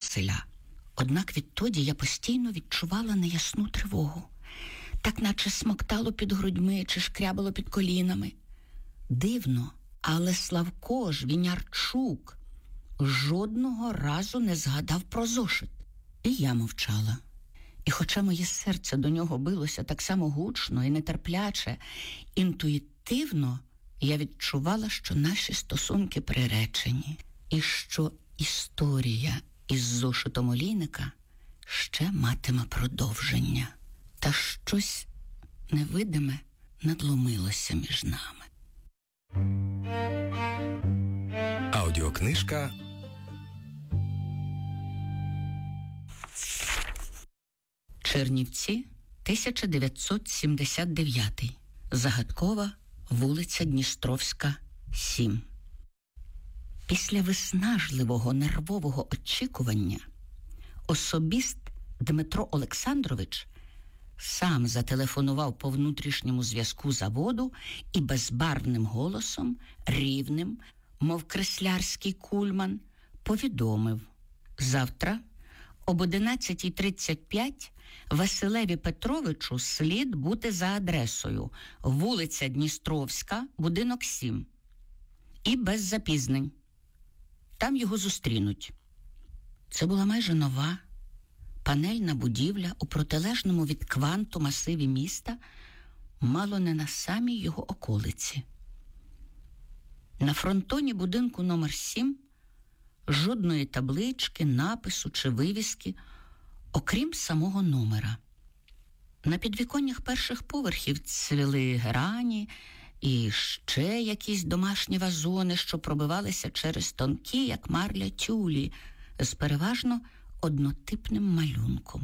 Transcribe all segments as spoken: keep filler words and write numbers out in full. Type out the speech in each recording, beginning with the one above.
Василя. Однак відтоді я постійно відчувала неясну тривогу. Так наче смоктало під грудьми чи шкрябало під колінами. Дивно, але Славко Жвінярчук жодного разу не згадав про зошит. І я мовчала. І хоча моє серце до нього билося так само гучно і нетерпляче, інтуїтивно я відчувала, що наші стосунки приречені, і що історія із зошитом олійника ще матиме продовження. Та щось невидиме надломилося між нами. Аудіокнижка Чернівці, тисяча дев'ятсот сімдесят дев'ятий. Загадкова вулиця Дністровська, сім. Після виснажливого нервового очікування особіст Дмитро Олександрович сам зателефонував по внутрішньому зв'язку заводу і безбарвним голосом, рівним, мов креслярський кульман, повідомив: завтра об одинадцята тридцять п'ять Василеві Петровичу слід бути за адресою вулиця Дністровська, будинок сім. І без запізнень. Там його зустрінуть. Це була майже нова панельна будівля у протилежному від кванту масиві міста, мало не на самій його околиці. На фронтоні будинку номер сім жодної таблички, напису чи вивіски, окрім самого номера. На підвіконнях перших поверхів цвіли герані і ще якісь домашні вазони, що пробивалися через тонкі, як марля, тюлі, з переважно однотипним малюнком.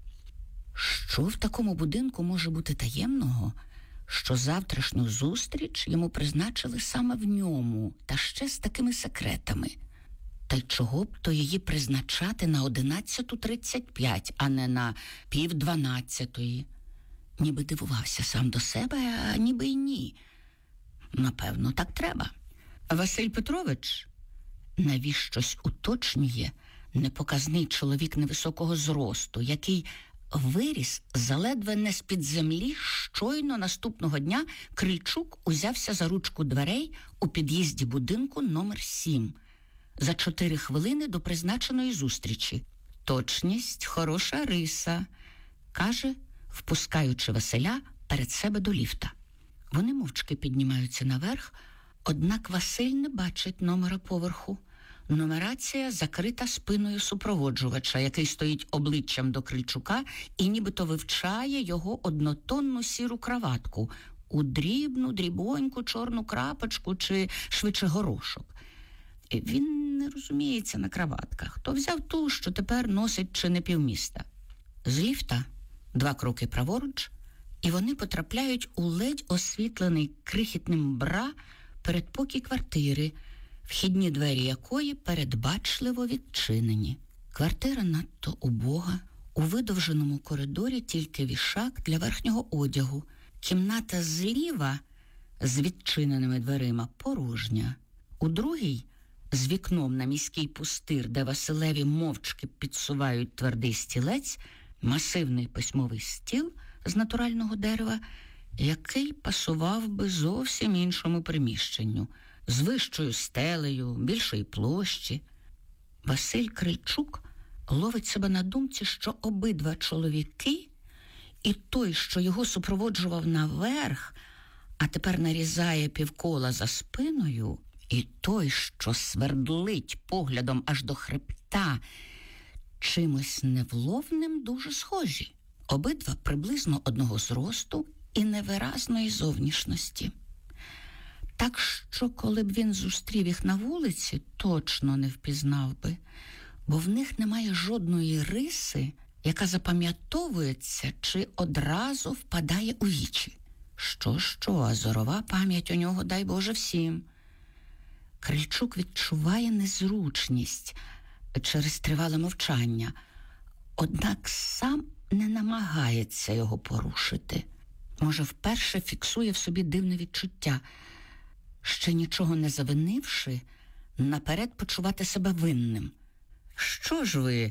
Що в такому будинку може бути таємного, що завтрашню зустріч йому призначили саме в ньому, та ще з такими секретами? Та й чого б то її призначати на одинадцята тридцять п'ять, а не на пів дванадцятої? Ніби дивувався сам до себе, а ніби й ні. Напевно, так треба. Василь Петрович навіщось уточнює непоказний чоловік невисокого зросту, який виріс заледве не з-під землі. Щойно наступного дня Крильчук узявся за ручку дверей у під'їзді будинку номер сім за чотири хвилини до призначеної зустрічі. Точність – хороша риса, каже, впускаючи Василя перед себе до ліфта. Вони мовчки піднімаються наверх, однак Василь не бачить номера поверху. Нумерація закрита спиною супроводжувача, який стоїть обличчям до Крильчука і нібито вивчає його однотонну сіру краватку у дрібну, дрібоньку чорну крапочку чи швидше горошок. Він не розуміється на краватках. То взяв ту, що тепер носить чи не півміста. З ліфта два кроки праворуч, і вони потрапляють у ледь освітлений крихітним бра передпокій квартири, вхідні двері якої передбачливо відчинені. Квартира надто убога, у видовженому коридорі тільки вішак для верхнього одягу. Кімната зліва з відчиненими дверима порожня. У другій з вікном на міський пустир, де Василеві мовчки підсувають твердий стілець, масивний письмовий стіл з натурального дерева, який пасував би зовсім іншому приміщенню, з вищою стелею, більшої площі. Василь Крильчук ловить себе на думці, що обидва чоловіки, і той, що його супроводжував наверх, а тепер нарізає півкола за спиною, і той, що свердлить поглядом аж до хребта, чимось невловним дуже схожі. Обидва приблизно одного зросту і невиразної зовнішності. Так що, коли б він зустрів їх на вулиці, точно не впізнав би, бо в них немає жодної риси, яка запам'ятовується чи одразу впадає у вічі. Що-що, а зорова пам'ять у нього, дай Боже, всім. Крильчук відчуває незручність через тривале мовчання, однак сам не намагається його порушити. Може, вперше фіксує в собі дивне відчуття, ще нічого не завинивши, наперед почувати себе винним. «Що ж ви,